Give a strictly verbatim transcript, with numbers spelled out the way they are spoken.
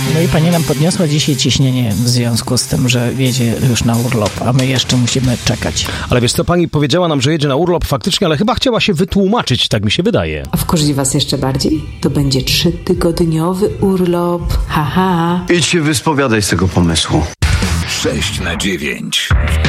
No i pani nam podniosła dzisiaj ciśnienie w związku z tym, że jedzie już na urlop, a my jeszcze musimy czekać. Ale wiesz co, pani powiedziała nam, że jedzie na urlop faktycznie, ale chyba chciała się wytłumaczyć, tak mi się wydaje. A wkurzy was jeszcze bardziej? To będzie trzytygodniowy urlop. Haha. Idź się wyspowiadaj z tego pomysłu. sześć na dziewięć.